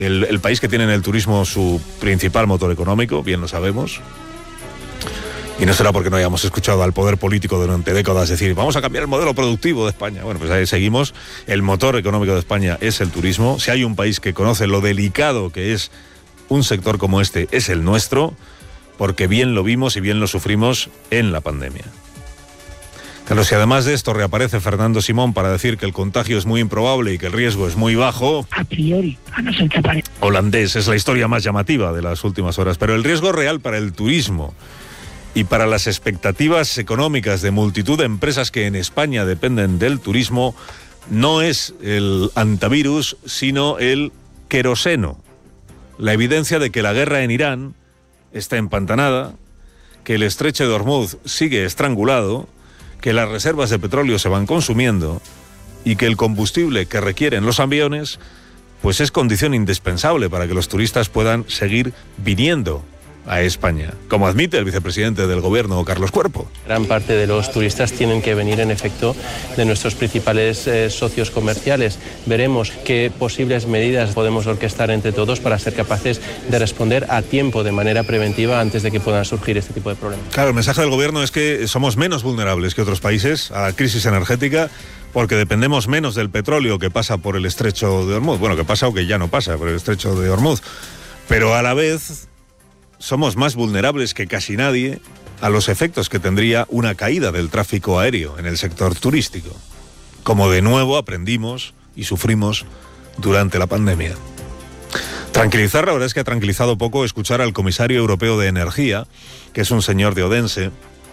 el país que tiene en el turismo su principal motor económico, bien lo sabemos. Y no será porque no hayamos escuchado al poder político durante décadas decir, vamos a cambiar el modelo productivo de España. Bueno, pues ahí seguimos. El motor económico de España es el turismo. Si hay un país que conoce lo delicado que es un sector como este, es el nuestro, porque bien lo vimos y bien lo sufrimos en la pandemia. Claro, si además de esto reaparece Fernando Simón para decir que el contagio es muy improbable y que el riesgo es muy bajo, a priori, a no ser que aparezca. Holandés es la historia más llamativa de las últimas horas, pero el riesgo real para el turismo y para las expectativas económicas de multitud de empresas que en España dependen del turismo no es el antivirus, sino el queroseno. La evidencia de que la guerra en Irán está empantanada, que el estrecho de Hormuz sigue estrangulado, que las reservas de petróleo se van consumiendo y que el combustible que requieren los aviones pues es condición indispensable para que los turistas puedan seguir viniendo a España, como admite el vicepresidente del gobierno, Carlos Cuerpo. Gran parte de los turistas tienen que venir en efecto de nuestros principales socios comerciales. Veremos qué posibles medidas podemos orquestar entre todos para ser capaces de responder a tiempo, de manera preventiva, antes de que puedan surgir este tipo de problemas. Claro, el mensaje del gobierno es que somos menos vulnerables que otros países a la crisis energética porque dependemos menos del petróleo que pasa por el estrecho de Hormuz. Bueno, que pasa o que ya no pasa por el estrecho de Hormuz. Pero a la vez somos más vulnerables que casi nadie a los efectos que tendría una caída del tráfico aéreo en el sector turístico, como de nuevo aprendimos y sufrimos durante la pandemia. Tranquilizar, la verdad es que ha tranquilizado poco escuchar al comisario europeo de energía, que es un señor de Odense,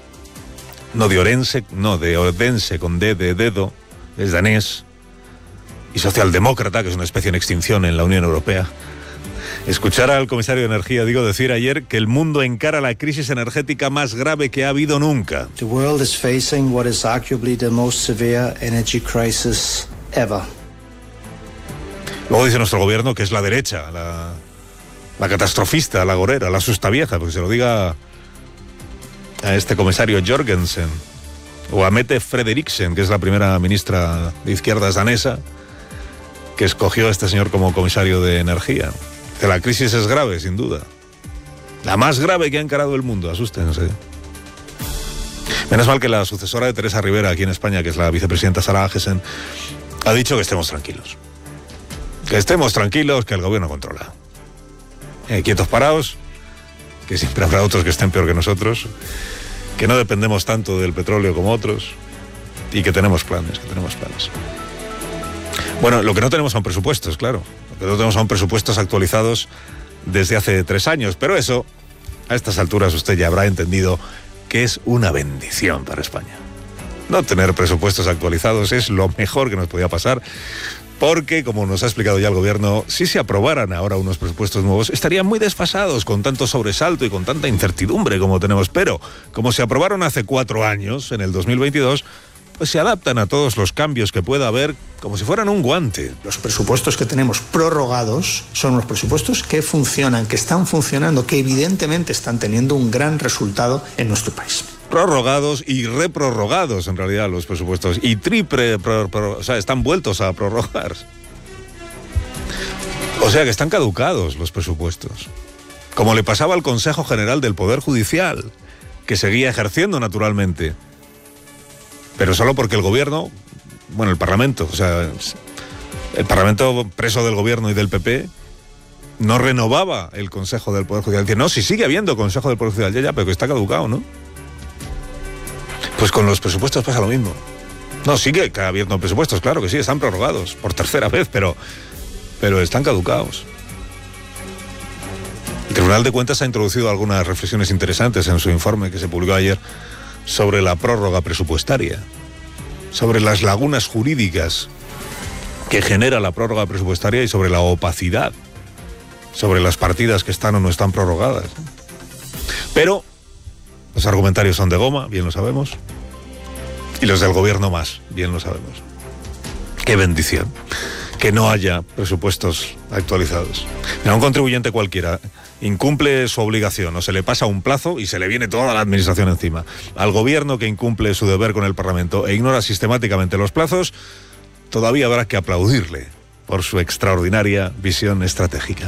de Odense con D de dedo, es danés, y socialdemócrata, que es una especie en extinción en la Unión Europea. Escuchar al comisario de Energía, decir ayer que el mundo encara la crisis energética más grave que ha habido nunca. The world is facing what is arguably the most severe energy crisis ever. Luego dice nuestro gobierno que es la derecha, la catastrofista, la gorera, la sustavieja, porque se lo diga a este comisario Jorgensen o a Mette Frederiksen, que es la primera ministra de izquierdas danesa, que escogió a este señor como comisario de Energía. Que la crisis es grave, sin duda. La más grave que ha encarado el mundo, asústense. Menos mal que la sucesora de Teresa Rivera aquí en España, que es la vicepresidenta Sara Agesen, ha dicho que estemos tranquilos. Que estemos tranquilos, que el gobierno controla. Quietos parados, que siempre habrá otros que estén peor que nosotros, que no dependemos tanto del petróleo como otros y que tenemos planes, Bueno, lo que no tenemos son presupuestos, claro. Lo que no tenemos son presupuestos actualizados desde hace 3 años, pero eso, a estas alturas usted ya habrá entendido que es una bendición para España. No tener presupuestos actualizados es lo mejor que nos podía pasar, porque, como nos ha explicado ya el gobierno, si se aprobaran ahora unos presupuestos nuevos, estarían muy desfasados con tanto sobresalto y con tanta incertidumbre como tenemos, pero como se aprobaron hace 4 años, en el 2022, pues se adaptan a todos los cambios que pueda haber como si fueran un guante. Los presupuestos que tenemos prorrogados son los presupuestos que funcionan, que están funcionando, que evidentemente están teniendo un gran resultado en nuestro país. Prorrogados y reprorrogados en realidad los presupuestos y o sea, están vueltos a prorrogar. O sea que están caducados los presupuestos. Como le pasaba al Consejo General del Poder Judicial, que seguía ejerciendo naturalmente. Pero solo porque el gobierno, el Parlamento, o sea, el Parlamento preso del gobierno y del PP, no renovaba el Consejo del Poder Judicial. Dice, no, si sigue habiendo Consejo del Poder Judicial, ya, pero que está caducado, ¿no? Pues con los presupuestos pasa lo mismo. No, sigue habiendo presupuestos, claro que sí, están prorrogados por 3ª vez, pero están caducados. El Tribunal de Cuentas ha introducido algunas reflexiones interesantes en su informe que se publicó ayer sobre la prórroga presupuestaria, sobre las lagunas jurídicas que genera la prórroga presupuestaria y sobre la opacidad, sobre las partidas que están o no están prorrogadas. Pero los argumentarios son de goma, bien lo sabemos, y los del gobierno más, bien lo sabemos. Qué bendición que no haya presupuestos actualizados. Mira, un contribuyente cualquiera incumple su obligación o se le pasa un plazo y se le viene toda la administración encima. Al gobierno que incumple su deber con el Parlamento e ignora sistemáticamente los plazos, todavía habrá que aplaudirle por su extraordinaria visión estratégica.